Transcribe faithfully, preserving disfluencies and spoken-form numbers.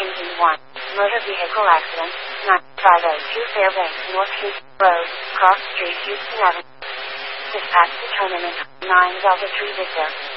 Engine one. Motor vehicle accident. nine five oh two Fairbanks North Houston Road, Cross Street, Houston Avenue. Dispatch determinant. nine Delta three Victor.